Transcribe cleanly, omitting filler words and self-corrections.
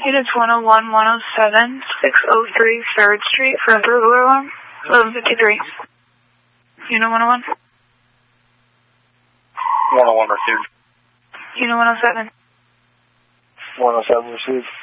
Units 101, 107, 603 3rd Street for a burglar alarm. 1153. Unit 101. 101 received. Unit 107. 107 received.